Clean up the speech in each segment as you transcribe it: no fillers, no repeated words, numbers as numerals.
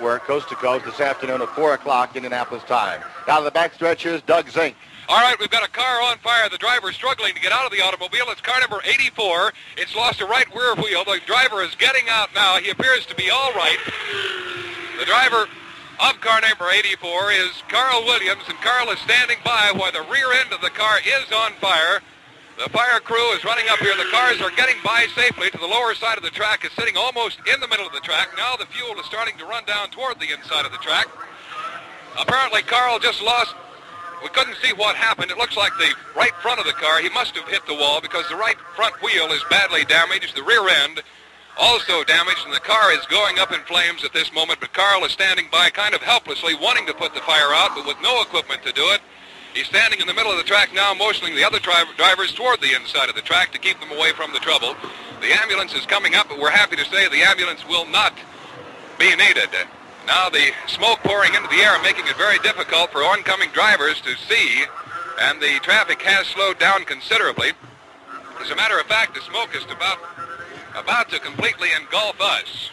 Network, coast to coast, this afternoon at 4 o'clock Indianapolis time. Down to the backstretch, here's Doug Zink. All right, we've got a car on fire. The driver's struggling to get out of the automobile. It's car number 84. It's lost a right rear wheel. The driver is getting out now. He appears to be all right. The driver of car number 84 is Carl Williams, and Carl is standing by while the rear end of the car is on fire. The fire crew is running up here. The cars are getting by safely to the lower side of the track. It's sitting almost in the middle of the track. Now the fuel is starting to run down toward the inside of the track. Apparently Carl just lost. We couldn't see what happened. It looks like the right front of the car, he must have hit the wall because the right front wheel is badly damaged. The rear end also damaged, and the car is going up in flames at this moment. But Carl is standing by kind of helplessly, wanting to put the fire out, but with no equipment to do it. He's standing in the middle of the track now, motioning the other drivers toward the inside of the track to keep them away from the trouble. The ambulance is coming up, but we're happy to say the ambulance will not be needed. Now the smoke pouring into the air, making it very difficult for oncoming drivers to see, and the traffic has slowed down considerably. As a matter of fact, the smoke is about to completely engulf us.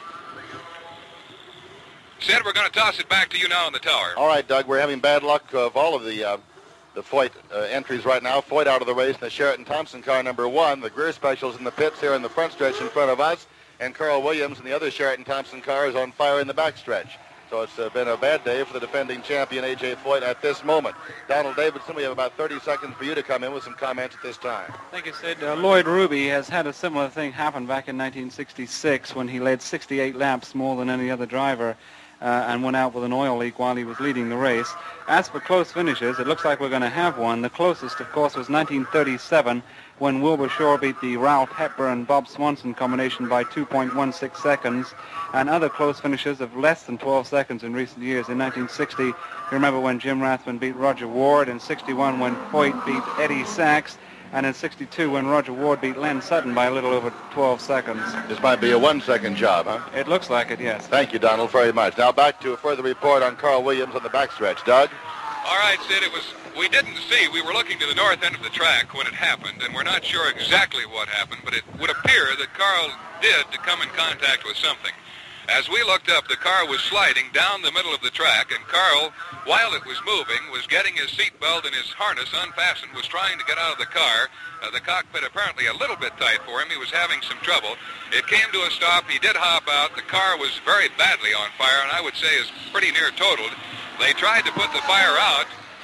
Sid, we're going to toss it back to you now in the tower. All right, Doug, we're having bad luck of all of the Foyt entries right now. Foyt out of the race in the Sheraton-Thompson car number 1. The Greer Specials in the pits here in the front stretch in front of us. And Carl Williams and the other Sheraton-Thompson car is on fire in the backstretch. So it's been a bad day for the defending champion, A.J. Foyt, at this moment. Donald Davidson, we have about 30 seconds for you to come in with some comments at this time. Thank you, Sid. Lloyd Ruby has had a similar thing happen back in 1966 when he led 68 laps more than any other driver and went out with an oil leak while he was leading the race. As for close finishes, it looks like we're going to have one. The closest, of course, was 1937 when Wilbur Shore beat the Ralph Hepburn-Bob Swanson combination by 2.16 seconds, and other close finishes of less than 12 seconds in recent years. In 1960, you remember when Jim Rathman beat Roger Ward, in 61 when Foyt beat Eddie Sachs, and in 62 when Roger Ward beat Len Sutton by a little over 12 seconds. This might be a 1-second job, huh? It looks like it, yes. Thank you, Donald, very much. Now back to a further report on Carl Williams on the backstretch. Doug? All right, Sid, we didn't see. We were looking to the north end of the track when it happened, and we're not sure exactly what happened, but it would appear that Carl did to come in contact with something. As we looked up, the car was sliding down the middle of the track, and Carl, while it was moving, was getting his seatbelt and his harness unfastened, was trying to get out of the car. The cockpit apparently a little bit tight for him. He was having some trouble. It came to a stop. He did hop out. The car was very badly on fire, and I would say is pretty near totaled. They tried to put the fire out.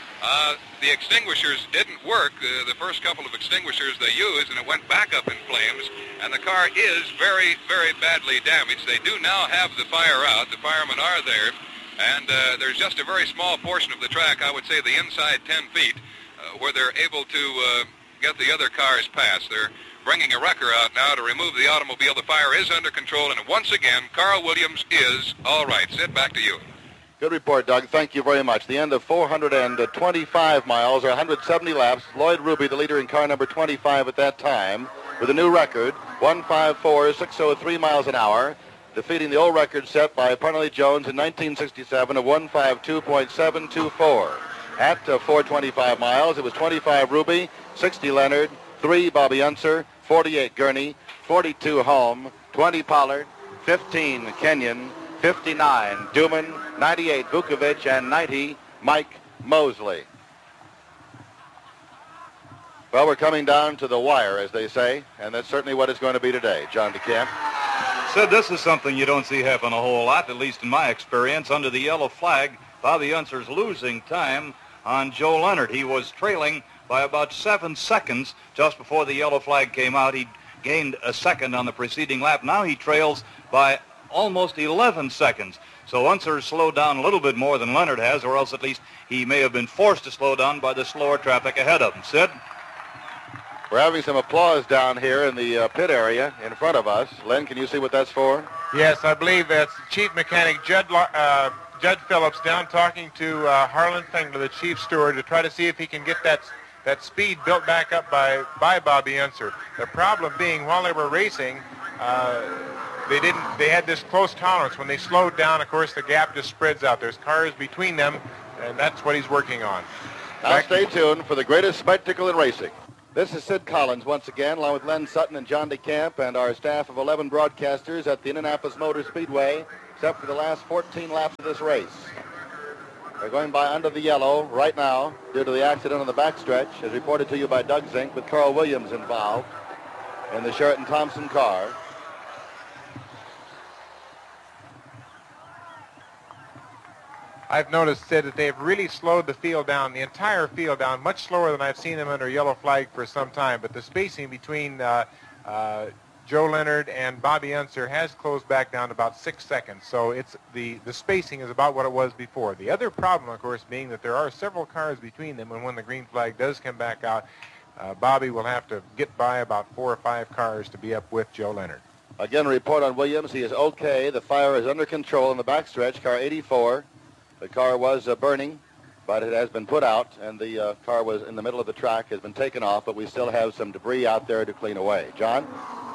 The extinguishers didn't work, the first couple of extinguishers they used, and it went back up in flames, and the car is very, very badly damaged. They do now have the fire out. The firemen are there, and there's just a very small portion of the track, I would say the inside 10 feet, where they're able to get the other cars past. They're bringing a wrecker out now to remove the automobile. The fire is under control, and once again, Carl Williams is all right. Sid, back to you. Good report, Doug. Thank you very much. The end of 425 miles, or 170 laps. Lloyd Ruby, the leader in car number 25 at that time, with a new record, 154.603 miles an hour, defeating the old record set by Parnelly Jones in 1967 of 152.724. At 425 miles, it was 25 Ruby, 60 Leonard, 3 Bobby Unser, 48 Gurney, 42 Holm, 20 Pollard, 15 Kenyon, 59 Duman, 98 Vukovic, and 90 Mike Mosley. Well, we're coming down to the wire, as they say, and that's certainly what it's going to be today. John DeCamp. Sid, this is something you don't see happen a whole lot, at least in my experience. Under the yellow flag, Bobby Unser's losing time on Joe Leonard. He was trailing by about 7 seconds just before the yellow flag came out. He gained a second on the preceding lap. Now he trails by almost 11 seconds. So Unser slowed down a little bit more than Leonard has, or else at least he may have been forced to slow down by the slower traffic ahead of him. Sid? We're having some applause down here in the pit area in front of us. Len, can you see what that's for? Yes, I believe that's Chief Mechanic Judd Phillips down talking to Harlan Fengler, the chief steward, to try to see if he can get that speed built back up by Bobby Unser. The problem being, while they were racing, they had this close tolerance. When they slowed down, of course, the gap just spreads out. There's cars between them, and that's what he's working on. Now stay tuned for the greatest spectacle in racing. This is Sid Collins once again, along with Len Sutton and John DeCamp and our staff of 11 broadcasters at the Indianapolis Motor Speedway except for the last 14 laps of this race. They're going by under the yellow right now due to the accident on the backstretch, as reported to you by Doug Zink, with Carl Williams involved in the Sheraton-Thompson car. I've noticed, Sid, that they've really slowed the field down, the entire field down, much slower than I've seen them under yellow flag for some time. But the spacing between Joe Leonard and Bobby Unser has closed back down to about 6 seconds. So it's the spacing is about what it was before. The other problem, of course, being that there are several cars between them, and when the green flag does come back out, Bobby will have to get by about 4 or 5 cars to be up with Joe Leonard. Again, a report on Williams. He is okay. The fire is under control in the backstretch, car 84. The car was burning, but it has been put out, and the car was in the middle of the track, has been taken off, but we still have some debris out there to clean away. John?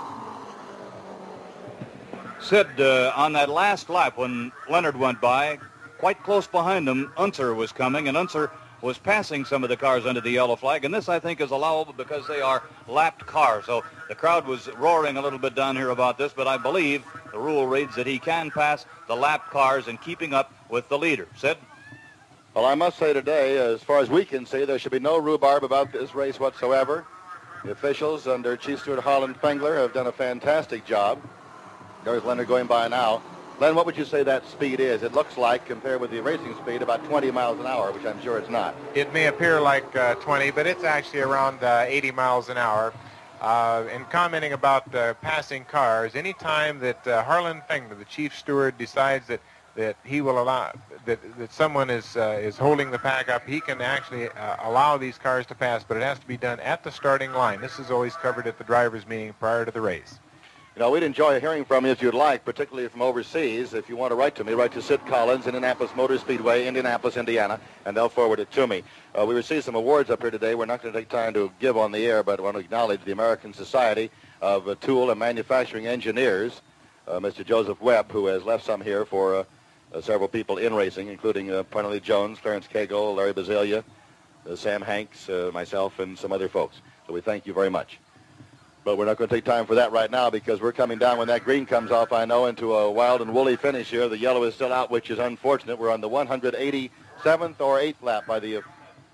Sid, on that last lap when Leonard went by, quite close behind him, Unser was coming, and Unser was passing some of the cars under the yellow flag, and this, I think, is allowable because they are lapped cars. So the crowd was roaring a little bit down here about this, but I believe the rule reads that he can pass the lapped cars in keeping up with the leader. Sid? Well, I must say today, as far as we can see, there should be no rhubarb about this race whatsoever. The officials under Chief Steward Harlan Fengler have done a fantastic job. There's Leonard going by now. Len, what would you say that speed is? It looks like, compared with the racing speed, about 20 miles an hour, which I'm sure it's not. It may appear like 20, but it's actually around 80 miles an hour. In commenting about passing cars, any time that Harlan Fengler, the chief steward, decides that he will allow that someone is holding the pack up, he can actually allow these cars to pass, but it has to be done at the starting line. This is always covered at the drivers' meeting prior to the race. You know, we'd enjoy hearing from you if you'd like, particularly from overseas. If you want to write to me, write to Sid Collins, Indianapolis Motor Speedway, Indianapolis, Indiana, and they'll forward it to me. We received some awards up here today. We're not going to take time to give on the air, but I want to acknowledge the American Society of Tool and Manufacturing Engineers, Mr. Joseph Webb, who has left some here for several people in racing, including Parnelli Jones, Clarence Cagle, Larry Bazelia, Sam Hanks, myself, and some other folks. So we thank you very much. But we're not going to take time for that right now because we're coming down when that green comes off, I know, into a wild and woolly finish here. The yellow is still out, which is unfortunate. We're on the 187th or 8th lap by the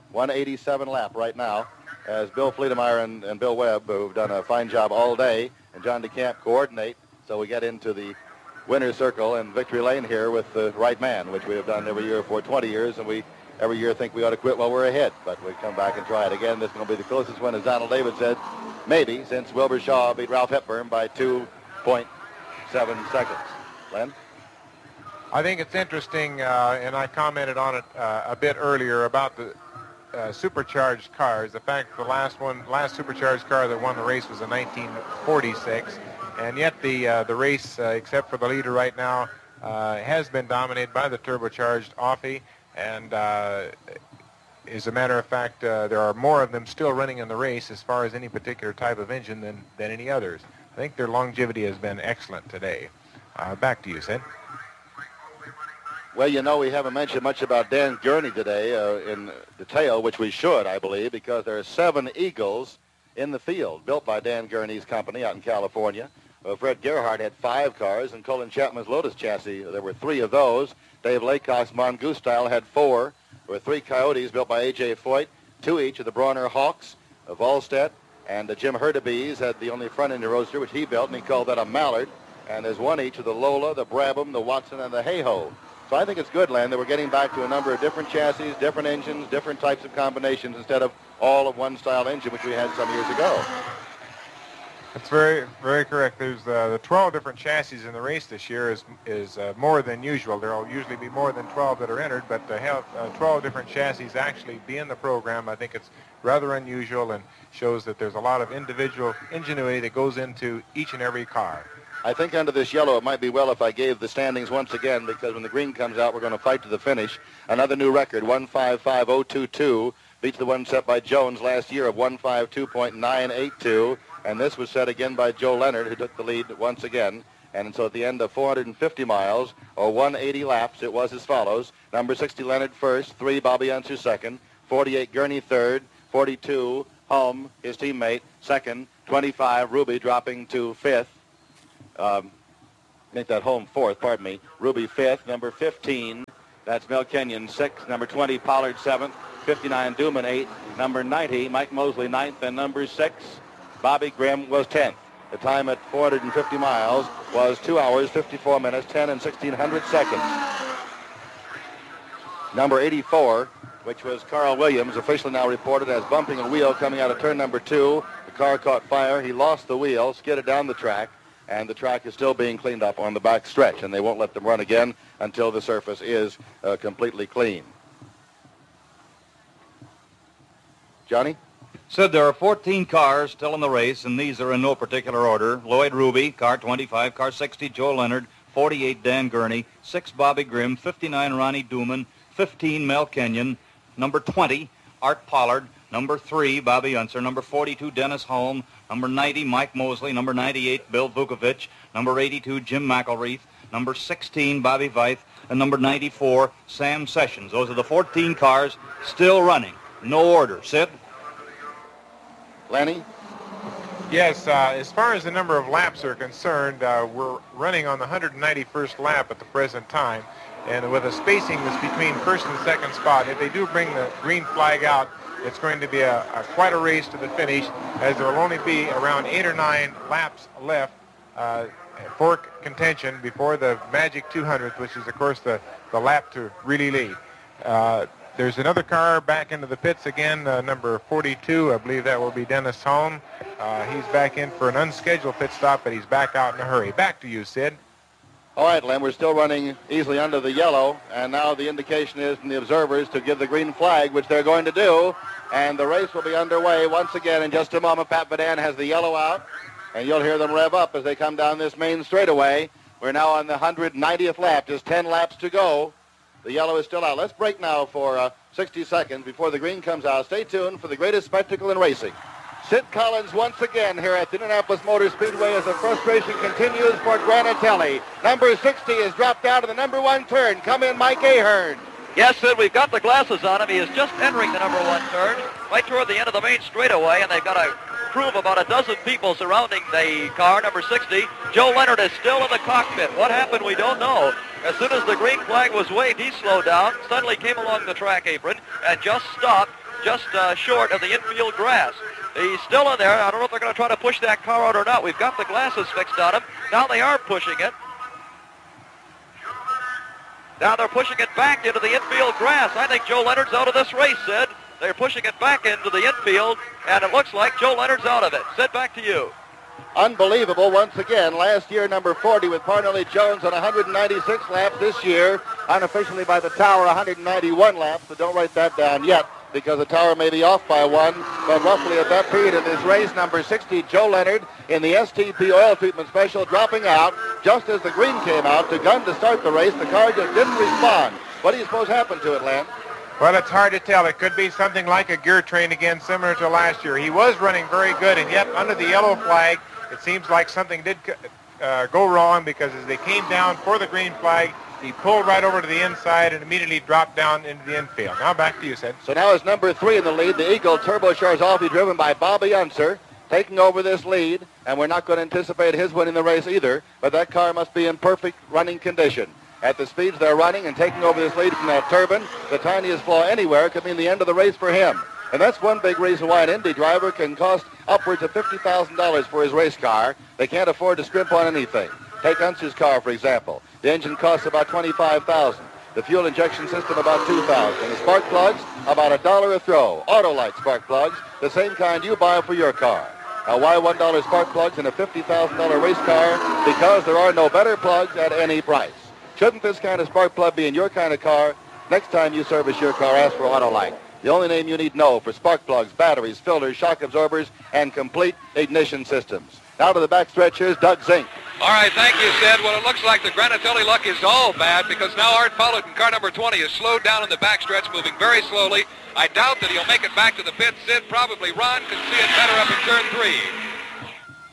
187 lap right now as Bill Fleetemeyer and Bill Webb, who've done a fine job all day, and John DeCamp coordinate. So we get into the winner's circle and victory lane here with the right man, which we have done every year for 20 years, and we every year think we ought to quit while we're ahead. But we come back and try it again. This is going to be the closest one, as Donald David said, maybe, since Wilbur Shaw beat Ralph Hepburn by 2.7 seconds. Len? I think it's interesting, and I commented on it a bit earlier about the supercharged cars. The fact the last supercharged car that won the race was in 1946, and yet the race, except for the leader right now, has been dominated by the turbocharged Offie, and as a matter of fact, there are more of them still running in the race as far as any particular type of engine than any others. I think their longevity has been excellent today. Back to you, Sid. Well, you know, we haven't mentioned much about Dan Gurney today in detail, which we should, I believe, because there are 7 Eagles in the field built by Dan Gurney's company out in California. Fred Gerhardt had 5 cars, and Colin Chapman's Lotus chassis, there were 3 of those. Dave Laycock's Mongoose style had 4. There were 3 Coyotes built by A.J. Foyt, 2 each of the Bronner Hawks of Volstedt, and Jim Hurtubise had the only front-end roadster, which he built, and he called that a Mallard. And there's 1 each of the Lola, the Brabham, the Watson, and the Hayho. So I think it's good, Len, that we're getting back to a number of different chassis, different engines, different types of combinations instead of all of one style engine, which we had some years ago. That's very, very correct. There's the 12 different chassis in the race this year is more than usual. There will usually be more than 12 that are entered, but to have 12 different chassis actually be in the program, I think it's rather unusual and shows that there's a lot of individual ingenuity that goes into each and every car. I think under this yellow, it might be well if I gave the standings once again, because when the green comes out, we're going to fight to the finish. Another new record, 155.022, beats the one set by Jones last year of 152.982. And this was set again by Joe Leonard, who took the lead once again. And so at the end of 450 miles, or 180 laps, it was as follows. Number 60, Leonard first, 3, Bobby Unser second, 48, Gurney third, 42, Hulme, his teammate, second, 25, Ruby dropping to fifth. make that home fourth, pardon me. Ruby fifth, number 15. That's Mel Kenyon sixth, number 20, Pollard seventh, 59, Duman eighth, number 90, Mike Mosley ninth, and number 6, Bobby Grimm was 10th. The time at 450 miles was 2 hours, 54 minutes, 10 and 1600 seconds. Number 84, which was Carl Williams, officially now reported as bumping a wheel coming out of turn number 2. The car caught fire. He lost the wheel, skidded down the track, and the track is still being cleaned up on the back stretch, and they won't let them run again until the surface is completely clean. Johnny? Sid, there are 14 cars still in the race, and these are in no particular order. Lloyd Ruby, car 25, car 60, Joe Leonard, 48, Dan Gurney, 6, Bobby Grimm, 59, Ronnie Duman, 15, Mel Kenyon, number 20, Art Pollard, number 3, Bobby Unser, number 42, Dennis Holm, number 90, Mike Mosley, number 98, Bill Vukovich, number 82, Jim McElreath, number 16, Bobby Veith, and number 94, Sam Sessions. Those are the 14 cars still running. No order. Sid? Lenny? Yes, as far as the number of laps are concerned, we're running on the 191st lap at the present time. And with a spacing that's between first and second spot, if they do bring the green flag out, it's going to be quite a race to the finish, as there will only be around 8 or 9 laps left for contention before the magic 200th, which is, of course, the lap to really lead. There's another car back into the pits again, number 42. I believe that will be Dennis Holm. He's back in for an unscheduled pit stop, but he's back out in a hurry. Back to you, Sid. All right, Len, we're still running easily under the yellow, and now the indication is from the observers to give the green flag, which they're going to do, and the race will be underway once again in just a moment. Pat Badan has the yellow out, and you'll hear them rev up as they come down this main straightaway. We're now on the 190th lap, just 10 laps to go. The yellow is still out. Let's break now for 60 seconds before the green comes out. Stay tuned for the greatest spectacle in racing. Sid Collins once again here at the Indianapolis Motor Speedway as the frustration continues for Granatelli. Number 60 is dropped out of the number 1 turn. Come in, Mike Ahern. Yes, Sid, we've got the glasses on him. He is just entering the number 1 turn, right toward the end of the main straightaway, and they've got a crew of about a dozen people surrounding the car, number 60. Joe Leonard is still in the cockpit. What happened, we don't know. As soon as the green flag was waved, he slowed down, suddenly came along the track apron, and just stopped just short of the infield grass. He's still in there. I don't know if they're going to try to push that car out or not. We've got the glasses fixed on him. Now they are pushing it. Now they're pushing it back into the infield grass. I think Joe Leonard's out of this race, Sid. They're pushing it back into the infield, and it looks like Joe Leonard's out of it. Sid, back to you. Unbelievable once again. Last year, number 40 with Parnelli Jones on 196 laps. This year, unofficially by the Tower, 191 laps, but don't write that down yet because the Tower may be off by 1. But roughly at that period in this race, number 60, Joe Leonard, in the STP oil treatment special, dropping out just as the green came out to gun to start the race. The car just didn't respond. What do you suppose happened to it, Len? Well, it's hard to tell. It could be something like a gear train again, similar to last year. He was running very good, and yet under the yellow flag, it seems like something did go wrong, because as they came down for the green flag, he pulled right over to the inside and immediately dropped down into the infield. Now back to you, Sid. So now is number 3 in the lead. The Eagle Turbocharged off, driven by Bobby Unser, taking over this lead, and we're not going to anticipate his winning the race either, but that car must be in perfect running condition. At the speeds they're running and taking over this lead from that turbine, the tiniest flaw anywhere could mean the end of the race for him. And that's one big reason why an Indy driver can cost upwards of $50,000 for his race car. They can't afford to scrimp on anything. Take Unser's car, for example. The engine costs about $25,000. The fuel injection system about $2,000. And the spark plugs, about $1 a throw. Autolite spark plugs, the same kind you buy for your car. Now, why $1 spark plugs in a $50,000 race car? Because there are no better plugs at any price. Shouldn't this kind of spark plug be in your kind of car? Next time you service your car, ask for Autolite. The only name you need to know for spark plugs, batteries, filters, shock absorbers, and complete ignition systems. Now to the backstretch, here's Doug Zink. All right, thank you, Sid. Well, it looks like the Granatelli luck is all bad, because now Art Pollard in car number 20 is slowed down in the backstretch, moving very slowly. I doubt that he'll make it back to the pit. Sid, probably Ron can see it better up in turn 3.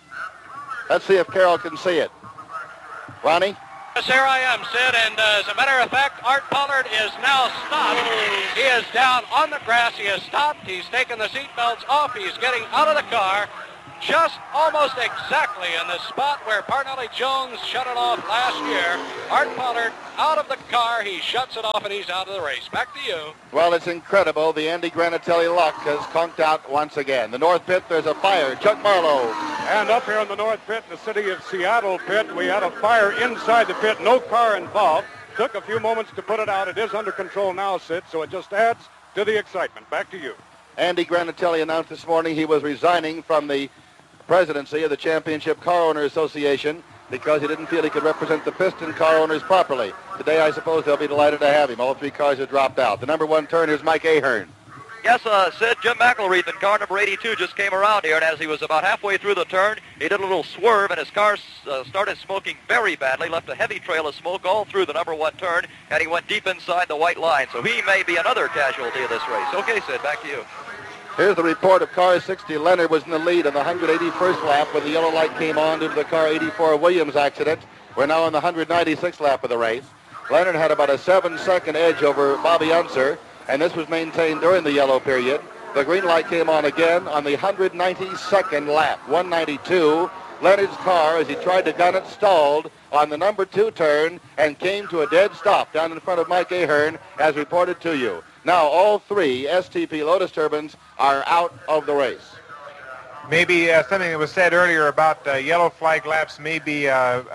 Let's see if Carroll can see it. Ronnie? Yes, here I am, Sid, and as a matter of fact, Art Pollard is now stopped. He is down on the grass. He has stopped. He's taken the seat belts off. He's getting out of the car. just almost exactly in the spot where Parnelli Jones shut it off last year. Art Pollard out of the car. He shuts it off, and he's out of the race. Back to you. Well, it's incredible. The Andy Granatelli luck has conked out once again. The north pit, there's a fire. Chuck Marlowe. And up here in the north pit, in the city of Seattle pit, we had a fire inside the pit. No car involved. Took a few moments to put it out. It is under control now, Sid, so it just adds to the excitement. Back to you. Andy Granatelli announced this morning he was resigning from the presidency of the Championship Car Owners Association because he didn't feel he could represent the piston car owners properly. Today, I suppose they'll be delighted to have him. All three cars have dropped out. The number one turn is Mike Ahern. Yes, Sid, Jim McElreath in car number 82 just came around here, and as he was about halfway through the turn, he did a little swerve, and his car started smoking very badly, left a heavy trail of smoke all through the number one turn, and he went deep inside the white line. So he may be another casualty of this race. Okay, Sid, back to you. Here's the report of car 60. Leonard was in the lead on the 181st lap when the yellow light came on due to the car 84 Williams accident. We're now on the 196th lap of the race. Leonard had about a 7-second edge over Bobby Unser, and this was maintained during the yellow period. The green light came on again on the 192nd lap, 192. Leonard's car, as he tried to gun it, stalled on the number 2 turn and came to a dead stop down in front of Mike Ahern, as reported to you. Now, all three STP Lotus turbines are out of the race. Maybe something that was said earlier about yellow flag laps may be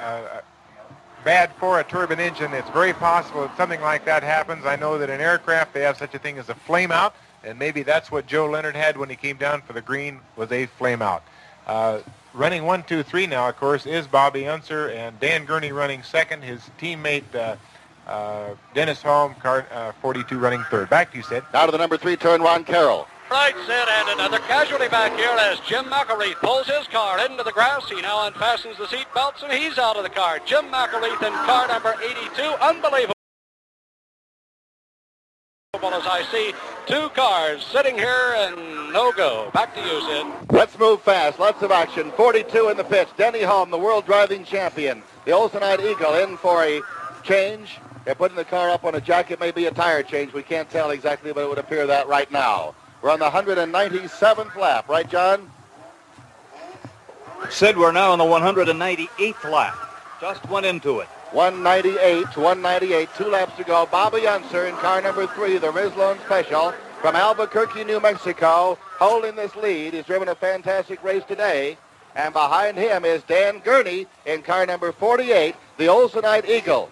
bad for a turbine engine. It's very possible that something like that happens. I know that in aircraft they have such a thing as a flame out, and maybe that's what Joe Leonard had when he came down for the green, was a flame out. Running 1, 2, 3 now, of course, is Bobby Unser, and Dan Gurney running second. His teammate Dennis Holm, car 42, running third. Back to you, Sid. Now to the number 3 turn, Ron Carroll. Right, Sid, and another casualty back here as Jim McElreath pulls his car into the grass. He now unfastens the seat belts, and he's out of the car. Jim McElreath in car number 82. Unbelievable. As I see 2 cars sitting here and no go. Back to you, Sid. Let's move fast. Lots of action. 42 in the pits. Denny Hulme, the world driving champion. The Olsenite Eagle in for a change. They're putting the car up on a jack. It may be a tire change. We can't tell exactly, but it would appear that right now. We're on the 197th lap. Right, John? Sid, we're now on the 198th lap. Just went into it. 198, 2 laps to go. Bobby Unser in car number 3, the Rizlone Special from Albuquerque, New Mexico, holding this lead. He's driven a fantastic race today. And behind him is Dan Gurney in car number 48, the Olsenite Eagle.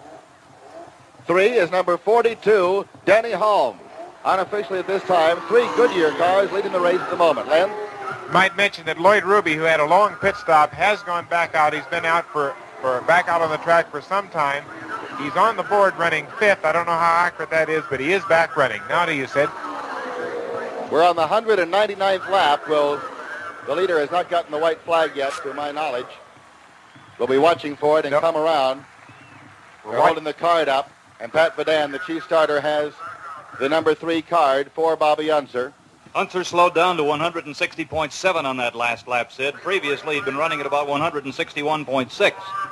3 is number 42, Denny Hulme. Unofficially at this time, 3 Goodyear cars leading the race at the moment. Len? Might mention that Lloyd Ruby, who had a long pit stop, has gone back out. He's been out back out on the track for some time. He's on the board running 5th. I don't know how accurate that is, but he is back running. Now to you, Sid. We're on the 199th lap. Well, the leader has not gotten the white flag yet, to my knowledge. We'll be watching for it and come around. We're holding the card up, and Pat Vadan, the chief starter, has the number 3 card for Bobby Unser. Unser slowed down to 160.7 on that last lap, Sid. Previously, he'd been running at about 161.6.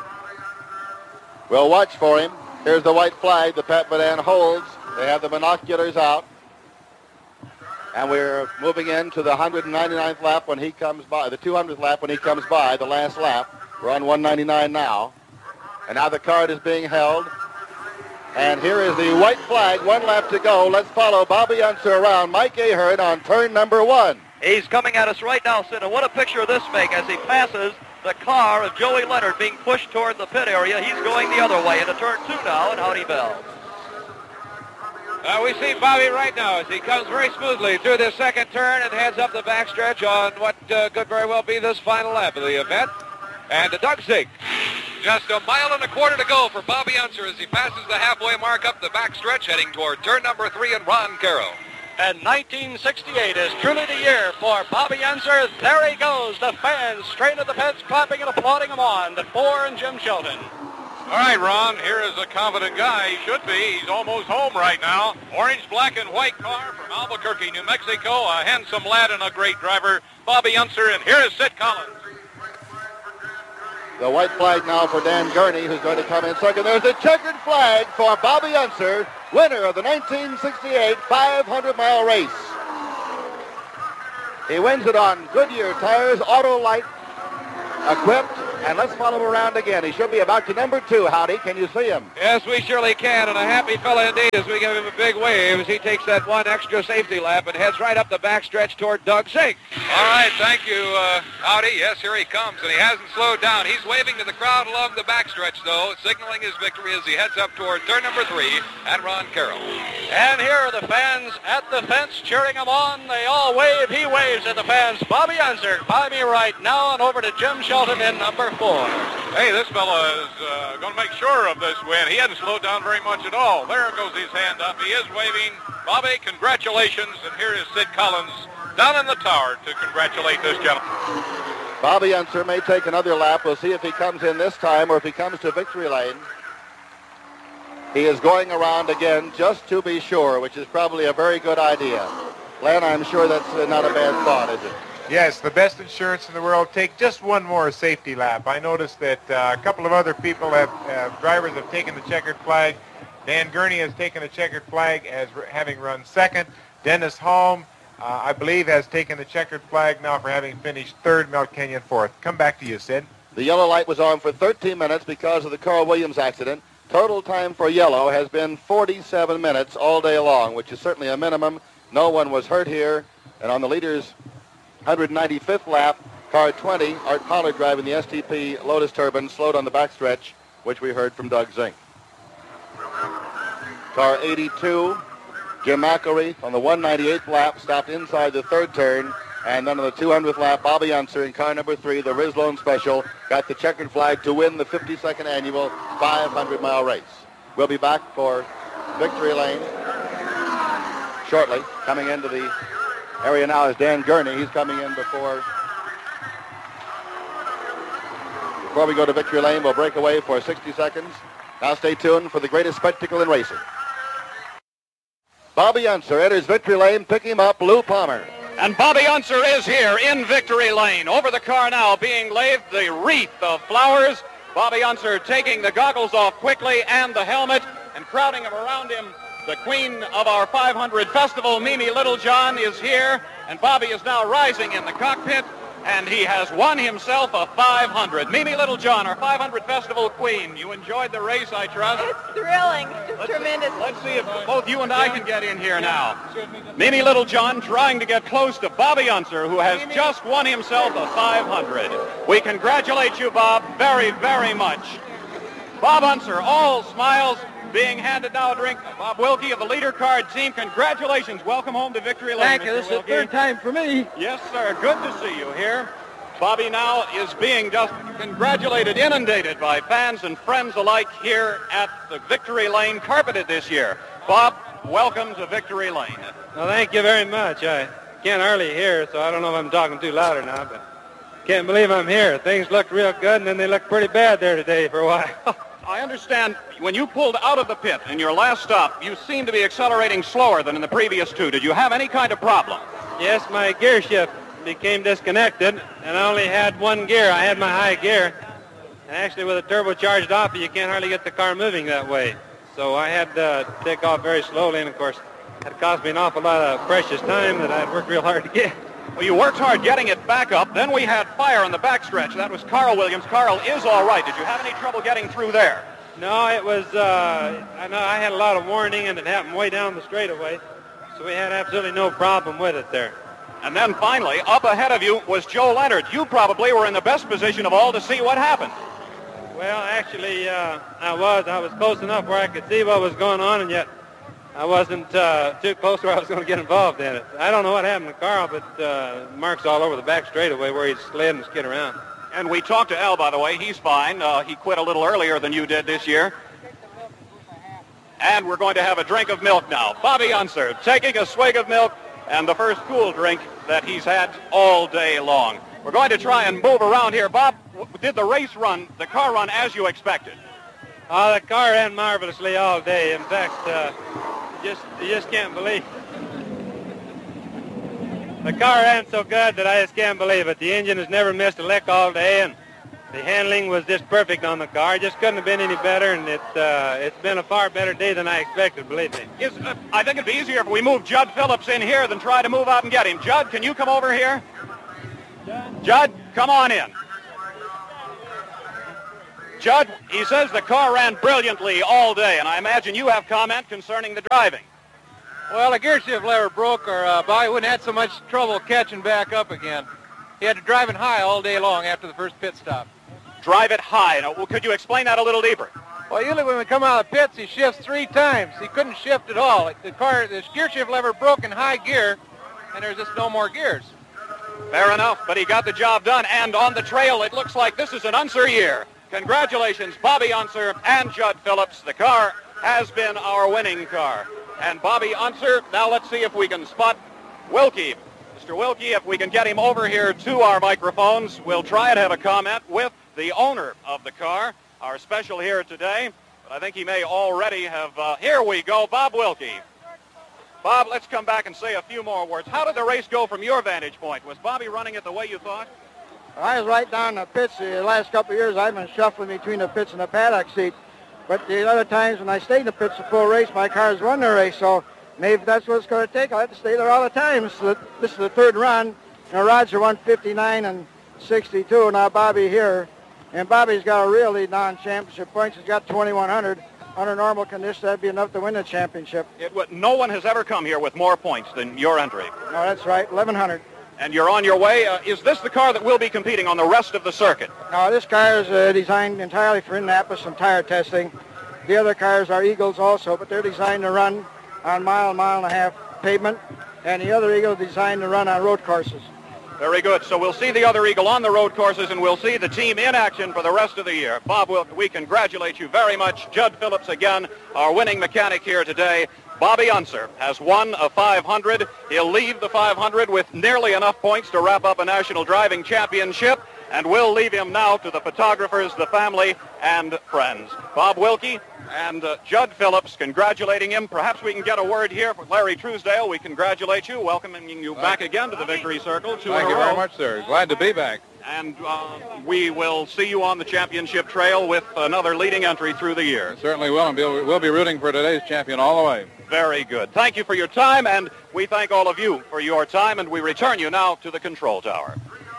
We'll watch for him. Here's the white flag that Pat Vadan holds. They have the binoculars out. And we're moving into the 199th lap when he comes by, the 200th lap when he comes by, the last lap. We're on 199 now. And now the card is being held. And here is the white flag, 1 lap to go. Let's follow Bobby Unser around. Mike Ahern on turn number 1. He's coming at us right now, Sid, and what a picture this make as he passes the car of Joey Leonard being pushed toward the pit area. He's going the other way into turn 2 now, and out he bells. We see Bobby right now as he comes very smoothly through the second turn and heads up the backstretch on what could very well be this final lap of the event. And Doug Zig. Just 1.25 miles to go for Bobby Unser as he passes the halfway mark up the backstretch, heading toward turn number 3 and Ron Carroll. And 1968 is truly the year for Bobby Unser. There he goes. The fans straight at the pits clapping and applauding him on. The 4 and Jim Shelton. All right, Ron, here is a confident guy. He should be. He's almost home right now. Orange, black, and white car from Albuquerque, New Mexico. A handsome lad and a great driver, Bobby Unser. And here is Sid Collins. The white flag now for Dan Gurney, who's going to come in second. There's a checkered flag for Bobby Unser, winner of the 1968 500-mile race. He wins it on Goodyear tires, Autolite equipped, and let's follow him around again. He should be about to number 2. Howdy, can you see him? Yes, we surely can, and a happy fellow indeed as we give him a big wave as he takes that one extra safety lap and heads right up the backstretch toward Doug Zink. All right, thank you, Howdy. Yes, here he comes, and he hasn't slowed down. He's waving to the crowd along the backstretch, though, signaling his victory as he heads up toward turn number 3 at Ron Carroll. And here are the fans at the fence cheering him on. They all wave. He waves at the fans. Bobby Unser by me right now, and over to Jim Shelton in number 4. Hey, this fellow is going to make sure of this win. He hadn't slowed down very much at all. There goes his hand up. He is waving. Bobby, congratulations. And here is Sid Collins down in the tower to congratulate this gentleman. Bobby Unser may take another lap. We'll see if he comes in this time or if he comes to victory lane. He is going around again just to be sure, which is probably a very good idea. Len, I'm sure that's not a bad thought, is it? Yes, the best insurance in the world. Take just one more safety lap. I noticed that a couple of other people drivers have taken the checkered flag. Dan Gurney has taken the checkered flag as having run second. Dennis Holm, I believe, has taken the checkered flag now for having finished third. Mel Kenyon fourth. Come back to you, Sid. The yellow light was on for 13 minutes because of the Carl Williams accident. Total time for yellow has been 47 minutes all day long, which is certainly a minimum. No one was hurt here. And on the leader's 195th lap, car 20, Art Pollard driving the STP Lotus Turbine, slowed on the backstretch, which we heard from Doug Zink. Car 82, Jim McElreath on the 198th lap, stopped inside the third turn, and then on the 200th lap, Bobby Unser in car number 3, the Rizlone Special, got the checkered flag to win the 52nd annual 500-mile race. We'll be back for victory lane shortly. Coming into the area now is Dan Gurney. He's coming in before we go to victory lane. We'll break away for 60 seconds. Now stay tuned for the greatest spectacle in racing. Bobby Unser enters victory lane. Pick him up, Lou Palmer. And Bobby Unser is here in victory lane. Over the car now being laid the wreath of flowers. Bobby Unser taking the goggles off quickly and the helmet, and crowding around him, the queen of our 500 festival, Mimi Littlejohn, is here. And Bobby is now rising in the cockpit, and he has won himself a 500. Mimi Littlejohn, our 500 festival queen. You enjoyed the race, I trust? It's thrilling. Just tremendous. Let's see if both you and I can get in here now. Mimi Littlejohn trying to get close to Bobby Unser, who has just won himself a 500. We congratulate you, Bob, very, very much. Bob Unser, all smiles, being handed now a drink. Bob Wilkie of the leader card team, congratulations. Welcome home to victory lane. Thank you. This is the third time for me. Yes, sir. Good to see you here. Bobby now is being just congratulated, inundated by fans and friends alike here at the victory lane, carpeted this year. Bob, welcome to victory lane. Well, thank you very much. I can't hardly hear, so I don't know if I'm talking too loud or not, but can't believe I'm here. Things looked real good, and then they looked pretty bad there today for a while. I understand when you pulled out of the pit in your last stop, you seemed to be accelerating slower than in the previous two. Did you have any kind of problem? Yes, my gear shift became disconnected, and I only had one gear. I had my high gear, and actually with a turbocharged off, you can't hardly get the car moving that way. So I had to take off very slowly, and of course, that cost me an awful lot of precious time that I'd worked real hard to get. Well, you worked hard getting it back up. Then we had fire on the backstretch. That was Carl Williams. Carl is all right. Did you have any trouble getting through there? No, it was, I know I had a lot of warning, and it happened way down the straightaway, so we had absolutely no problem with it there. And then finally, up ahead of you was Joe Leonard. You probably were in the best position of all to see what happened. Well, actually, I was close enough where I could see what was going on, and yet I wasn't too close where I was going to get involved in it. I don't know what happened to Carl, but marks all over the back straightaway where he slid and skid around. And we talked to Al, by the way. He's fine. He quit a little earlier than you did this year. And we're going to have a drink of milk now. Bobby Unser taking a swig of milk, and the first cool drink that he's had all day long. We're going to try and move around here. Bob, did the car run as you expected? The car ran marvelously all day. In fact, you just can't believe. The car ran so good that I just can't believe it. The engine has never missed a lick all day, and The handling was just perfect on the car. It just couldn't have been any better, and it's been a far better day than I expected, believe me. I think it'd be easier if we move Judd Phillips in here than try to move out and get him. Judd, can you come over here? Judd, come on in. Judd, he says the car ran brilliantly all day, and I imagine you have comment concerning the driving. Well, the gear shift lever broke, or Bobby wouldn't have had so much trouble catching back up again. He had to drive it high all day long after the first pit stop. Drive it high. Now, could you explain that a little deeper? Well, usually when we come out of the pits, he shifts 3 times. He couldn't shift at all. The gear shift lever broke in high gear, and there's just no more gears. Fair enough, but he got the job done, and on the trail, it looks like this is an Unser year. Congratulations, Bobby Unser and Judd Phillips. The car has been our winning car. And Bobby Unser, now let's see if we can spot Wilkie. Mr. Wilkie, if we can get him over here to our microphones, we'll try and have a comment with the owner of the car, our special here today. But I think he may already have... here we go, Bob Wilkie. Bob, let's come back and say a few more words. How did the race go from your vantage point? Was Bobby running it the way you thought? I was right down the pits. The last couple of years, I've been shuffling between the pits and the paddock seat. But the other times when I stayed in the pits the full race, my car's run the race. So maybe that's what it's going to take. I'll have to stay there all the time. This is the third run. Roger won 59 and 62. Now Bobby here. And Bobby's got a really non-championship points. He's got 2,100. Under normal conditions, that'd be enough to win the championship. No one has ever come here with more points than your entry. No, that's right, 1,100. And you're on your way. Is this the car that will be competing on the rest of the circuit? No, this car is designed entirely for Indianapolis and tire testing. The other cars are Eagles also, but they're designed to run on mile and a half pavement. And the other Eagle is designed to run on road courses. Very good. So we'll see the other Eagle on the road courses, and we'll see the team in action for the rest of the year. Bob Wilkie, we congratulate you very much. Judd Phillips again, our winning mechanic here today. Bobby Unser has won a 500. He'll leave the 500 with nearly enough points to wrap up a national driving championship, and we'll leave him now to the photographers, the family, and friends. Bob Wilkie and Judd Phillips congratulating him. Perhaps we can get a word here for Larry Truesdale. We congratulate you, welcoming you back again to the Victory Circle. Thank you very much, sir. Glad to be back. And we will see you on the championship trail with another leading entry through the year. Certainly will, and we'll be rooting for today's champion all the way. Very good. Thank you for your time, and we thank all of you for your time, and we return you now to the control tower.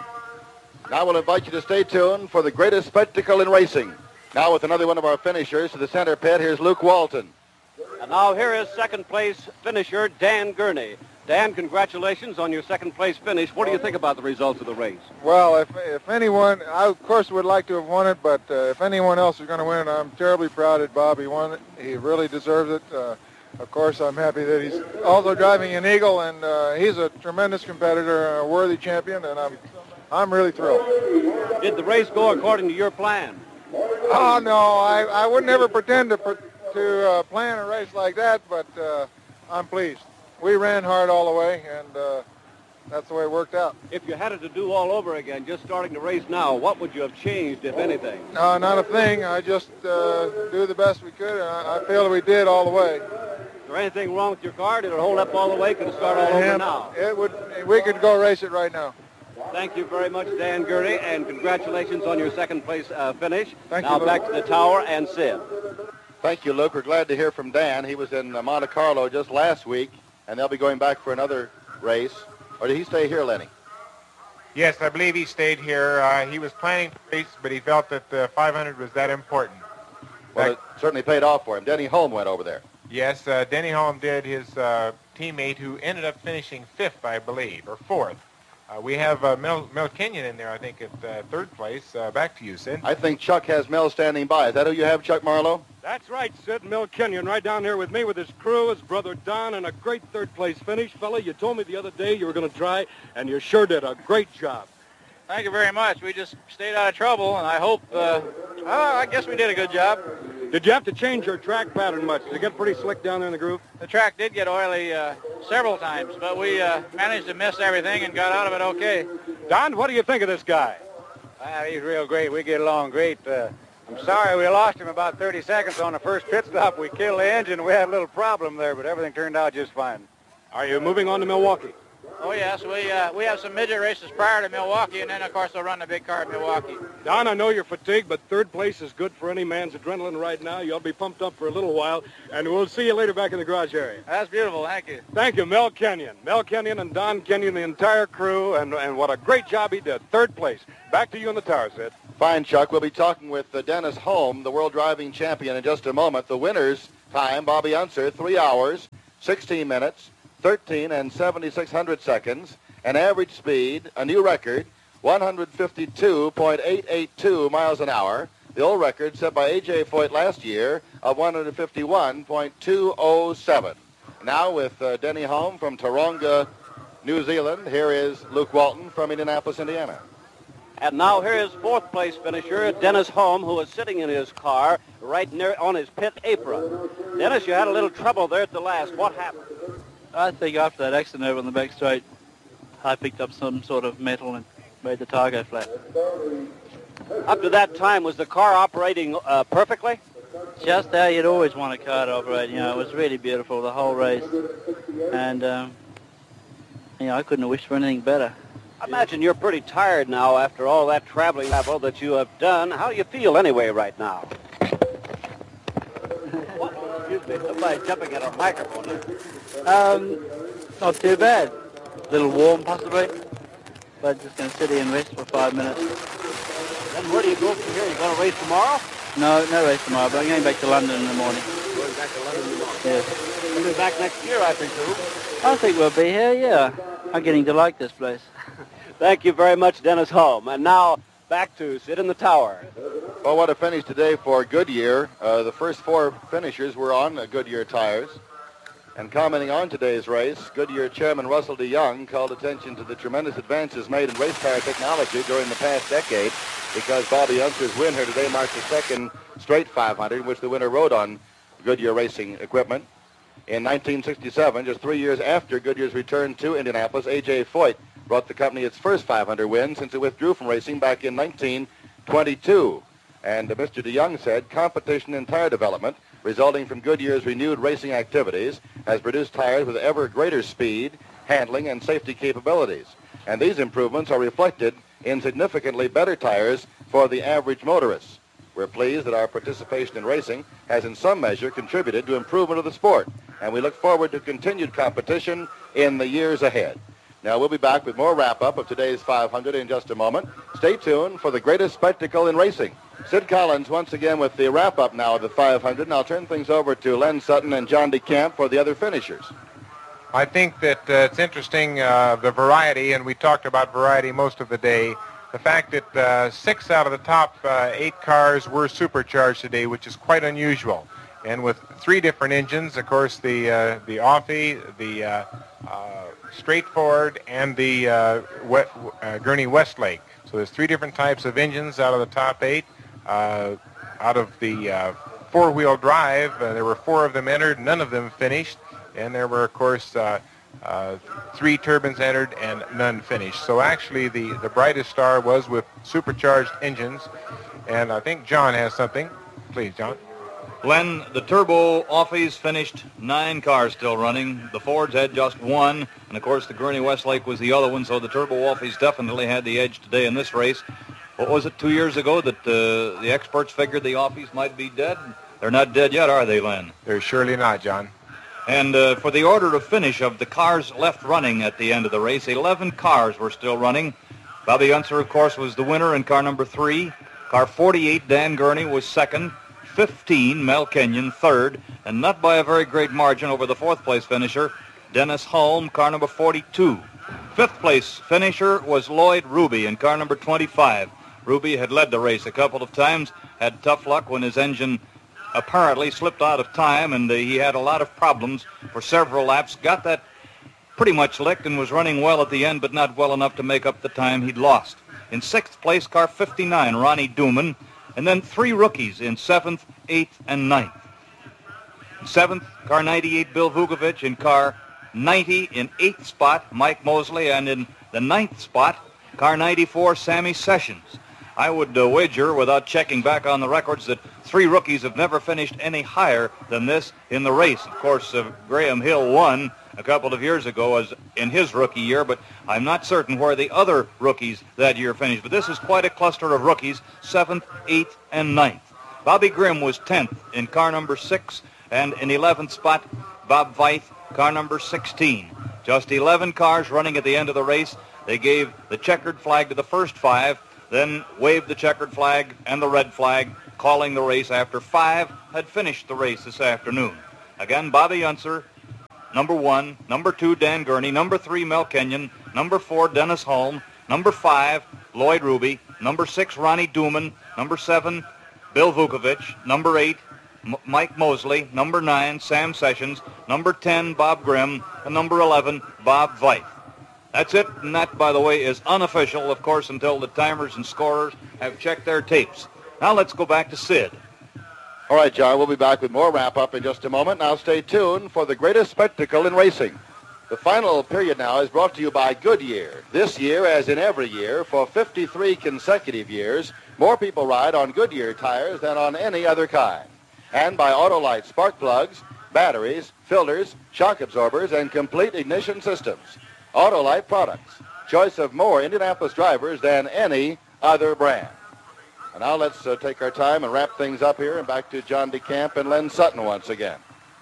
Now we'll invite you to stay tuned for the greatest spectacle in racing. Now with another one of our finishers to the center pit, here's Luke Walton. And now here is second place finisher Dan Gurney. Dan, congratulations on your second place finish. What do you think about the results of the race? Well, if anyone, I of course would like to have won it, but if anyone else is going to win it, I'm terribly proud that Bobby won it. He really deserves it. Of course, I'm happy that he's also driving an Eagle, and he's a tremendous competitor, a worthy champion, and I'm really thrilled. Did the race go according to your plan? Oh, no, I would never pretend to plan a race like that, but I'm pleased. We ran hard all the way, and that's the way it worked out. If you had it to do all over again, just starting the race now, what would you have changed, if anything? No, not a thing. I just do the best we could, and I feel that we did all the way. Is there anything wrong with your car? Did it hold up all the way? Could it start all over now? We could go race it right now. Thank you very much, Dan Gurney, and congratulations on your second place finish. Thank you, now back to the tower and Sid. Thank you, Luke. We're glad to hear from Dan. He was in Monte Carlo just last week, and they'll be going back for another race. Or did he stay here, Lenny? Yes, I believe he stayed here. He was planning to race, but he felt that the 500 was that important. Well, it certainly paid off for him. Denny Holm went over there. Yes, Denny Holm did. His teammate, who ended up finishing 5th, I believe, or 4th. We have Mel Kenyon in there, I think, at 3rd place. Back to you, Sid. I think Chuck has Mel standing by. Is that who you have, Chuck Marlowe? That's right, Sid. Mel Kenyon right down here with me with his crew, his brother Don, and a great 3rd-place finish. Fella, you told me the other day you were going to try, and you sure did a great job. Thank you very much. We just stayed out of trouble, and I hope, I guess we did a good job. Did you have to change your track pattern much? Did it get pretty slick down there in the groove? The track did get oily several times, but we managed to miss everything and got out of it okay. Don, what do you think of this guy? He's real great. We get along great. I'm sorry we lost him about 30 seconds on the first pit stop. We killed the engine. We had a little problem there, but everything turned out just fine. Are you moving on to Milwaukee? Oh, yes. We have some midget races prior to Milwaukee, and then, of course, they'll run the big car at Milwaukee. Don, I know you're fatigued, but third place is good for any man's adrenaline right now. You'll be pumped up for a little while, and we'll see you later back in the garage area. That's beautiful. Thank you. Thank you, Mel Kenyon. Mel Kenyon and Don Kenyon, the entire crew, and what a great job he did. Third place. Back to you in the tower, Sid. Fine, Chuck. We'll be talking with Dennis Holm, the world driving champion, in just a moment. The winner's time, Bobby Unser, 3 hours, 16 minutes, 13 and 7600 seconds. An average speed, a new record, 152.882 miles an hour. The old record set by A.J. Foyt last year of 151.207. Now with Denny Holm from Taronga, New Zealand, here is Luke Walton from Indianapolis, Indiana. And now here is fourth place finisher Dennis Holm, who is sitting in his car right near on his pit apron. Dennis, you had a little trouble there at the last. What happened? I think after that accident over on the back straight, I picked up some sort of metal and made the tire go flat. Up to that time, was the car operating perfectly? Just how you'd always want a car to operate. You know, it was really beautiful, the whole race. And, you know, I couldn't have wished for anything better. I imagine you're pretty tired now after all that traveling level that you have done. How do you feel anyway right now? Excuse me, somebody jumping at our microphone. Not too bad. A little warm, possibly. But just going to sit here and rest for 5 minutes. Then where do you go from here? You going to race tomorrow? No race tomorrow, but I'm going back to London in the morning. Going back to London tomorrow? Yes. You'll be back next year, I presume. I think we'll be here, yeah. I'm getting to like this place. Thank you very much, Dennis Holm. And now, back to Sid in the Tower. Well, what a finish today for Goodyear. The first four finishers were on Goodyear tires. And commenting on today's race, Goodyear Chairman Russell DeYoung called attention to the tremendous advances made in race car technology during the past decade, because Bobby Unser's win here today marks the second straight 500 in which the winner rode on Goodyear racing equipment. In 1967, just 3 years after Goodyear's return to Indianapolis, A.J. Foyt brought the company its first 500 win since it withdrew from racing back in 1922. And Mr. DeYoung said competition in tire development resulting from Goodyear's renewed racing activities has produced tires with ever greater speed, handling, and safety capabilities. And these improvements are reflected in significantly better tires for the average motorist. We're pleased that our participation in racing has in some measure contributed to improvement of the sport, and we look forward to continued competition in the years ahead. Now, we'll be back with more wrap-up of today's 500 in just a moment. Stay tuned for the greatest spectacle in racing. Sid Collins once again with the wrap-up now of the 500, and I'll turn things over to Len Sutton and John DeCamp for the other finishers. I think that it's interesting, the variety, and we talked about variety most of the day. The fact that 6 out of the top 8 cars were supercharged today, which is quite unusual. And with 3 different engines, of course, the Offie, the Straightforward, and the Gurney Westlake. So there's 3 different types of engines out of the top 8. Out of the four-wheel drive, there were 4 of them entered, none of them finished. And there were, of course, 3 turbines entered and none finished. So actually the brightest star was with supercharged engines. And I think John has something. Please, John. Len, the turbo Offies finished 9 cars still running. The Fords had just 1. And, of course, the Gurney Westlake was the other one. So the turbo Offies definitely had the edge today in this race. What was it, 2 years ago that the experts figured the Offies might be dead? They're not dead yet, are they, Len? They're surely not, John. And for the order of finish of the cars left running at the end of the race, 11 cars were still running. Bobby Unser, of course, was the winner in car number 3. Car 48, Dan Gurney, was second. 15, Mel Kenyon, third. And not by a very great margin over the fourth-place finisher, Dennis Holm, car number 42. Fifth-place finisher was Lloyd Ruby in car number 25. Ruby had led the race a couple of times, had tough luck when his engine apparently slipped out of time, and he had a lot of problems for several laps. Got that pretty much licked and was running well at the end, but not well enough to make up the time he'd lost. In sixth place, car 59, Ronnie Duman, and then 3 rookies in 7th, 8th, and 9th. In 7th, car 98, Bill Vukovich. In car 90, in 8th spot, Mike Mosley, and in the 9th spot, car 94, Sammy Sessions. I would wager, without checking back on the records, that 3 rookies have never finished any higher than this in the race. Of course, Graham Hill won a couple of years ago as in his rookie year, but I'm not certain where the other rookies that year finished. But this is quite a cluster of rookies, 7th, 8th, and 9th. Bobby Grimm was 10th in car number 6, and in 11th spot, Bob Veith, car number 16. Just 11 cars running at the end of the race. They gave the checkered flag to the first 5, then waved the checkered flag and the red flag, calling the race after 5 had finished the race this afternoon. Again, Bobby Unser, number 1, number 2, Dan Gurney, number 3, Mel Kenyon, number 4, Dennis Holm, number 5, Lloyd Ruby, number 6, Ronnie Duman, number 7, Bill Vukovich, number 8, Mike Mosley, number 9, Sam Sessions, number 10, Bob Grimm, and number 11, Bob Veith. That's it, and that, by the way, is unofficial, of course, until the timers and scorers have checked their tapes. Now let's go back to Sid. All right, John, we'll be back with more wrap-up in just a moment. Now stay tuned for the greatest spectacle in racing. The final period now is brought to you by Goodyear. This year, as in every year, for 53 consecutive years, more people ride on Goodyear tires than on any other kind. And by Autolite spark plugs, batteries, filters, shock absorbers, and complete ignition systems. Autolite products. Choice of more Indianapolis drivers than any other brand. And now let's take our time and wrap things up here and back to John DeCamp and Len Sutton once again.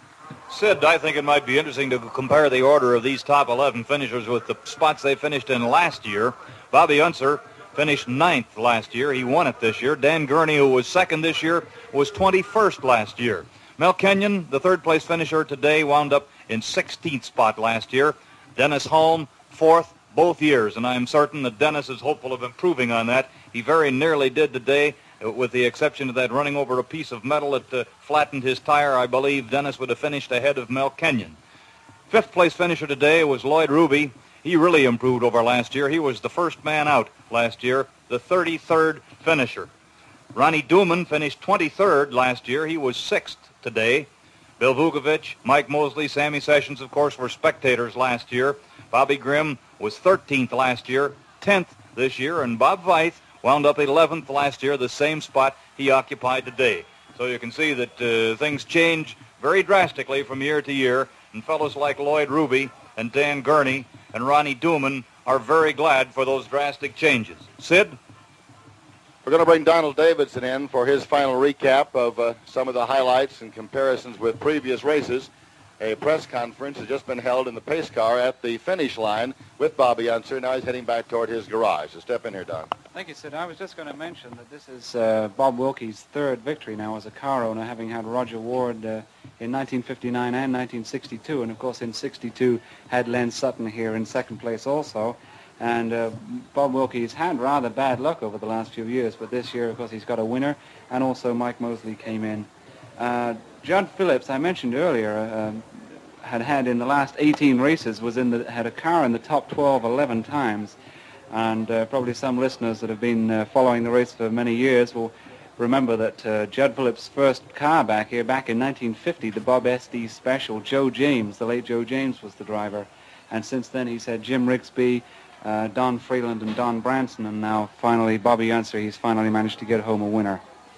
Sid, I think it might be interesting to compare the order of these top 11 finishers with the spots they finished in last year. Bobby Unser finished 9th last year. He won it this year. Dan Gurney, who was 2nd this year, was 21st last year. Mel Kenyon, the 3rd-place finisher today, wound up in 16th spot last year. Dennis Holm, 4th, both years, and I'm certain that Dennis is hopeful of improving on that. He very nearly did today, with the exception of that running over a piece of metal that flattened his tire. I believe Dennis would have finished ahead of Mel Kenyon. 5th-place finisher today was Lloyd Ruby. He really improved over last year. He was the first man out last year, the 33rd finisher. Ronnie Duman finished 23rd last year. He was 6th today. Bill Vukovich, Mike Mosley, Sammy Sessions, of course, were spectators last year. Bobby Grimm was 13th last year, 10th this year, and Bob Veith wound up 11th last year, the same spot he occupied today. So you can see that things change very drastically from year to year, and fellows like Lloyd Ruby and Dan Gurney and Ronnie Duman are very glad for those drastic changes. Sid? We're going to bring Donald Davidson in for his final recap of some of the highlights and comparisons with previous races. A press conference has just been held in the pace car at the finish line with Bobby Unser. Now he's heading back toward his garage. So step in here, Don. Thank you, Sid. I was just going to mention that this is Bob Wilkie's 3rd victory now as a car owner, having had Roger Ward in 1959 and 1962, and of course in 62 had Len Sutton here in 2nd place also. And Bob Wilkie's had rather bad luck over the last few years, but this year, of course, he's got a winner, and also Mike Mosley came in. Judd Phillips, I mentioned earlier, had in the last 18 races, had a car in the top 12 11 times. And probably some listeners that have been following the race for many years will remember that Judd Phillips' first car back here, back in 1950, the Bob SD Special, Joe James, the late Joe James, was the driver. And since then he's had Jim Rigsby, Don Freeland, and Don Branson, and now finally Bobby Unser. He's finally managed to get home a winner.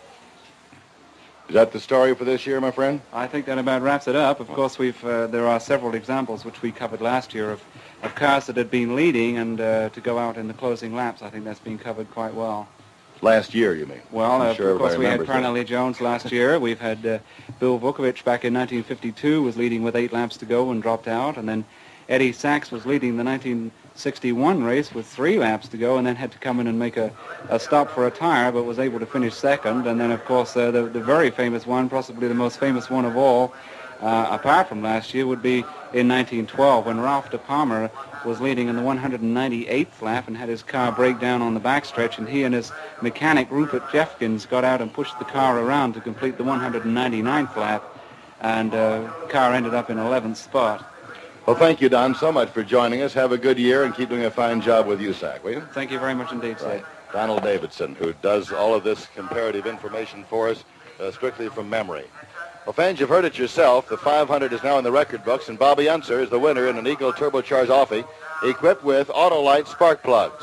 Is that the story for this year, my friend? I think that about wraps it up. Of course, there are several examples which we covered last year of cars that had been leading and to go out in the closing laps. I think that's been covered quite well. Last year, you mean? Well, of course, we had Parnelli Jones last year. We've had Bill Vukovich back in 1952, was leading with 8 laps to go and dropped out. And then Eddie Sachs was leading the 1961 race with 3 laps to go and then had to come in and make a stop for a tire, but was able to finish 2nd. And then, of course, the very famous one, possibly the most famous one of all, apart from last year, would be in 1912 when Ralph De Palma was leading in the 198th lap and had his car break down on the backstretch, and he and his mechanic Rupert Jeffkins got out and pushed the car around to complete the 199th lap, and the car ended up in 11th spot. Well, thank you, Don, so much for joining us. Have a good year and keep doing a fine job with USAC, will you? Thank you very much indeed, sir. Right. Donald Davidson, who does all of this comparative information for us strictly from memory. Well, fans, you've heard it yourself. The 500 is now in the record books, and Bobby Unser is the winner in an Eagle turbocharged Offie equipped with Autolite spark plugs.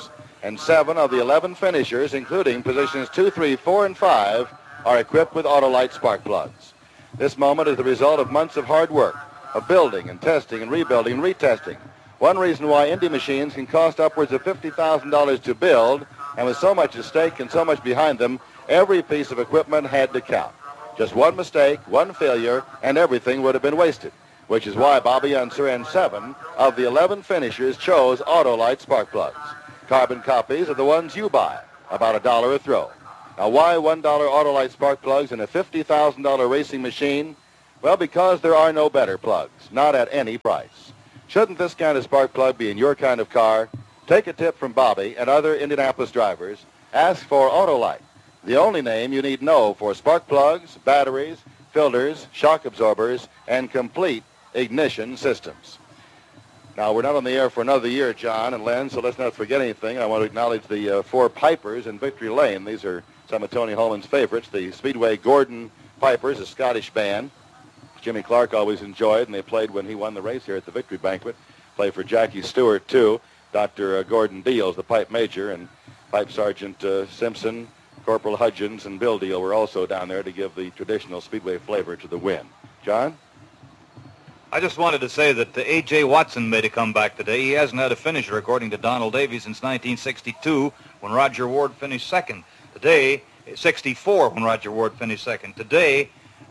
and 7 of the 11 finishers, including positions 2, 3, 4, and 5, are equipped with Autolite spark plugs. This moment is the result of months of hard work, of building and testing and rebuilding and retesting. One reason why Indy machines can cost upwards of $50,000 to build, and with so much at stake and so much behind them, every piece of equipment had to count. Just one mistake, one failure, and everything would have been wasted, which is why Bobby Unser and 7 of the 11 finishers chose Autolite spark plugs. Carbon copies are the ones you buy, about $1 a throw. Now, why $1 Autolite spark plugs in a $50,000 racing machine? Well, because there are no better plugs, not at any price. Shouldn't this kind of spark plug be in your kind of car? Take a tip from Bobby and other Indianapolis drivers. Ask for Autolite, the only name you need know for spark plugs, batteries, filters, shock absorbers, and complete ignition systems. Now, we're not on the air for another year, John and Len, so let's not forget anything. I want to acknowledge the 4 Pipers in Victory Lane. These are some of Tony Holman's favorites. The Speedway Gordon Pipers, a Scottish band. Jimmy Clark always enjoyed, and they played when he won the race here at the Victory Banquet. Played for Jackie Stewart, too. Dr. Gordon Deals, the Pipe Major, and Pipe Sergeant Simpson, Corporal Hudgens, and Bill Deal were also down there to give the traditional Speedway flavor to the win. John? I just wanted to say that A.J. Watson made a comeback today. He hasn't had a finisher, according to Donald Davies, since 1962, when Roger Ward finished second. Today, 64, when Roger Ward finished second. Today,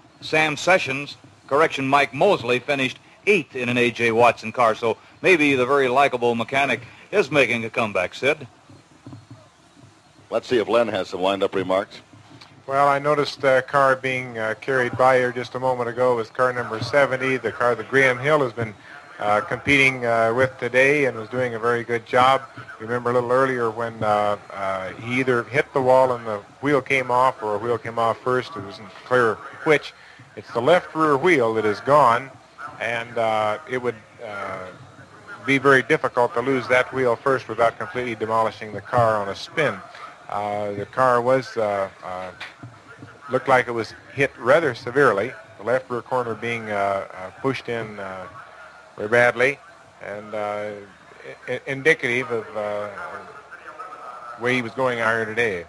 Mike Mosley finished 8th in an A.J. Watson car. So maybe the very likable mechanic is making a comeback, Sid. Let's see if Len has some wind-up remarks. Well, I noticed a car being carried by here just a moment ago. It was car number 70, the car that Graham Hill has been competing with today and was doing a very good job. You remember a little earlier when he either hit the wall and the wheel came off, or a wheel came off first. It wasn't clear which. It's the left rear wheel that is gone, and it would be very difficult to lose that wheel first without completely demolishing the car on a spin. The car was looked like it was hit rather severely, the left rear corner being pushed in very badly, and indicative of the way he was going out here today.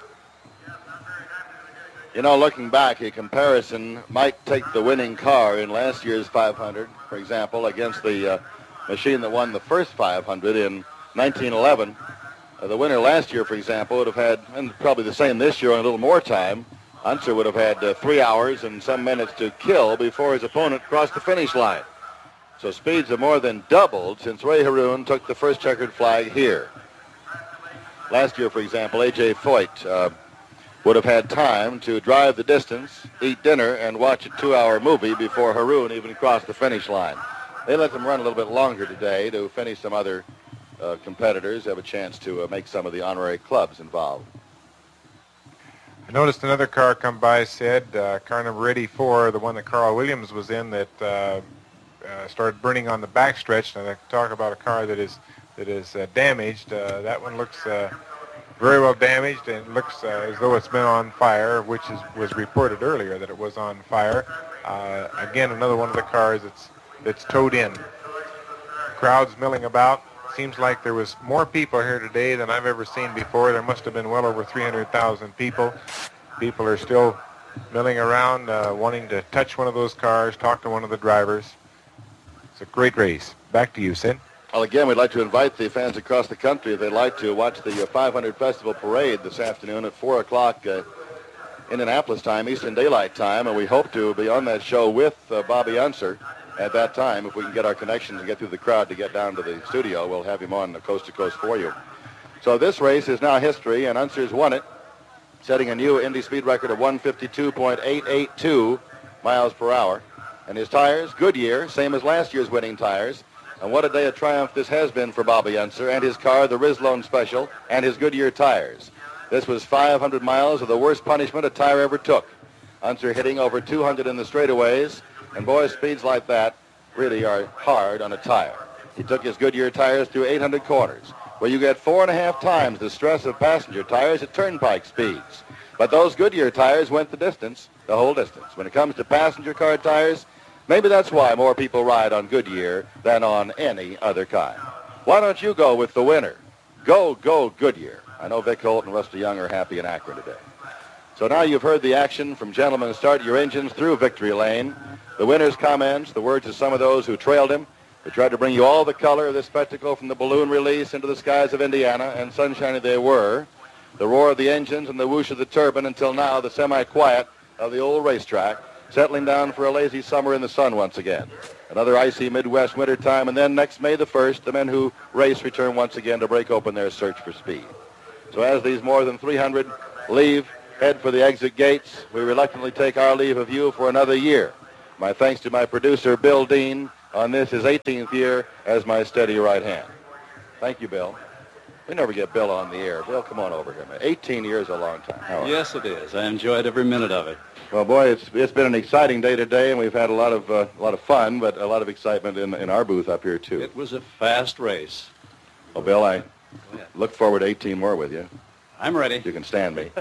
You know, looking back, a comparison might take the winning car in last year's 500, for example, against the machine that won the first 500 in 1911. The winner last year, for example, would have had, and probably the same this year, on a little more time. Unser would have had 3 hours and some minutes to kill before his opponent crossed the finish line. So speeds have more than doubled since Ray Haroon took the first checkered flag here. Last year, for example, A.J. Foyt would have had time to drive the distance, eat dinner, and watch a 2-hour movie before Haroon even crossed the finish line. They let them run a little bit longer today to finish some other competitors, have a chance to make some of the honorary clubs involved. I noticed another car come by, Sid, car number 84, the one that Carl Williams was in, that started burning on the backstretch. And I talk about a car that is damaged. That one looks very well damaged, and it looks as though it's been on fire, which was reported earlier that it was on fire. Again, another one of the cars that's towed in. Crowds milling about. Seems like there was more people here today than I've ever seen before. There must have been well over 300,000 people. People are still milling around, wanting to touch one of those cars, talk to one of the drivers. It's a great race. Back to you, Sid. Well, again, we'd like to invite the fans across the country, if they'd like to, watch the 500 Festival Parade this afternoon at 4 o'clock Indianapolis time, Eastern Daylight Time, and we hope to be on that show with Bobby Unser at that time. If we can get our connections and get through the crowd to get down to the studio, we'll have him on the coast to coast for you. So this race is now history, and Unser's won it, setting a new Indy speed record of 152.882 miles per hour. And his tires, Goodyear, same as last year's winning tires. And what a day of triumph this has been for Bobby Unser and his car, the Rizlone Special, and his Goodyear tires. This was 500 miles of the worst punishment a tire ever took. Unser hitting over 200 in the straightaways, and boy, speeds like that really are hard on a tire. He took his Goodyear tires through 800 corners, where you get 4.5 times the stress of passenger tires at turnpike speeds. But those Goodyear tires went the distance, the whole distance. When it comes to passenger car tires, maybe that's why more people ride on Goodyear than on any other kind. Why don't you go with the winner, Go, go, Goodyear. I know Vic Holt and Rusty Young are happy in Akron today. So now you've heard the action from Gentlemen Start Your Engines through Victory Lane. The winner's comments, the words of some of those who trailed him. We tried to bring you all the color of this spectacle from the balloon release into the skies of Indiana, and sunshiny they were. The roar of the engines and the whoosh of the turbine until now, the semi-quiet of the old racetrack, settling down for a lazy summer in the sun once again. Another icy Midwest winter time, and then next May the 1st, the men who race return once again to break open their search for speed. So as these more than 300 leave, head for the exit gates, we reluctantly take our leave of you for another year. My thanks to my producer, Bill Dean, on this, his 18th year as my steady right hand. Thank you, Bill. We never get Bill on the air. Bill, come on over here, man. 18 years is a long time. How are you? Yes, it is. I enjoyed every minute of it. Well, boy, it's been an exciting day today, and we've had a lot of fun, but a lot of excitement in our booth up here too. It was a fast race. Well, Bill, I look forward to 18 more with you. I'm ready. You can stand me.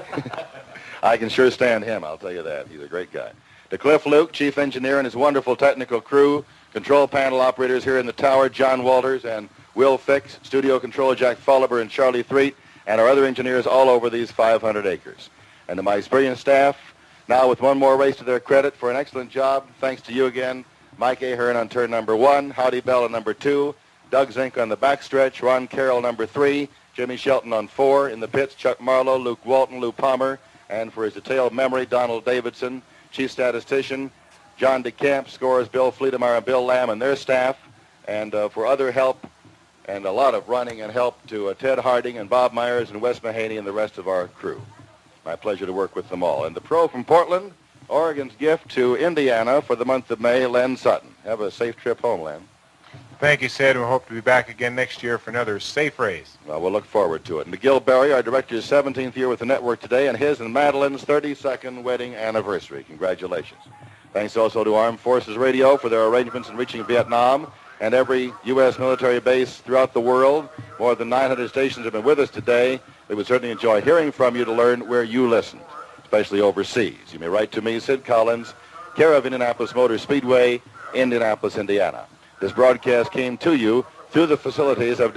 I can sure stand him, I'll tell you that. He's a great guy. To Cliff Luke, chief engineer, and his wonderful technical crew, control panel operators here in the tower, John Walters and Will Fix, studio control Jack Folliber and Charlie Threet, and our other engineers all over these 500 acres. And to my experienced staff, now with one more race to their credit for an excellent job, thanks to you again, Mike Ahern on turn number 1, Howdy Bell on number 2, Doug Zink on the backstretch, Ron Carroll number 3, Jimmy Shelton on 4, in the pits, Chuck Marlowe, Luke Walton, Lou Palmer, and for his detailed memory, Donald Davidson, chief statistician, John DeCamp, scorers Bill Fleetemeyer and Bill Lamb and their staff, and for other help and a lot of running and help to Ted Harding and Bob Myers and Wes Mahaney and the rest of our crew. My pleasure to work with them all. And the pro from Portland, Oregon's gift to Indiana for the month of May, Len Sutton. Have a safe trip home, Len. Thank you, Sid. We hope to be back again next year for another safe race. Well, we'll look forward to it. And McGill Berry, our director's 17th year with the network today, and his and Madeline's 32nd wedding anniversary. Congratulations. Thanks also to Armed Forces Radio for their arrangements in reaching Vietnam and every U.S. military base throughout the world. More than 900 stations have been with us today. We would certainly enjoy hearing from you to learn where you listened, especially overseas. You may write to me, Sid Collins, care of Indianapolis Motor Speedway, Indianapolis, Indiana. This broadcast came to you through the facilities of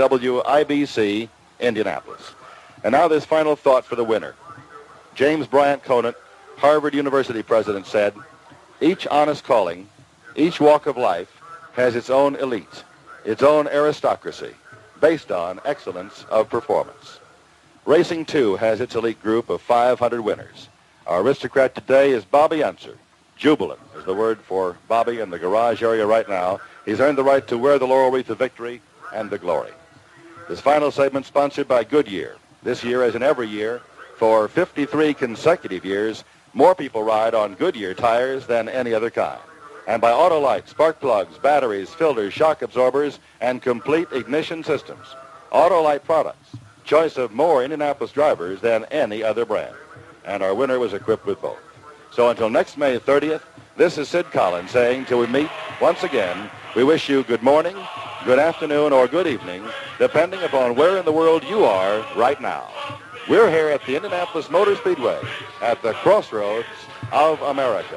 WIBC, Indianapolis. And now this final thought for the winner. James Bryant Conant, Harvard University president, said, each honest calling, each walk of life has its own elite, its own aristocracy, based on excellence of performance. Racing, too, has its elite group of 500 winners. Our aristocrat today is Bobby Unser. Jubilant is the word for Bobby in the garage area right now. He's earned the right to wear the laurel wreath of victory and the glory. This final segment sponsored by Goodyear. This year, as in every year, for 53 consecutive years, more people ride on Goodyear tires than any other kind. And by Autolite, spark plugs, batteries, filters, shock absorbers, and complete ignition systems. Autolite products, choice of more Indianapolis drivers than any other brand. And our winner was equipped with both. So until next May 30th, this is Sid Collins saying till we meet once again, we wish you good morning, good afternoon, or good evening, depending upon where in the world you are right now. We're here at the Indianapolis Motor Speedway at the crossroads of America.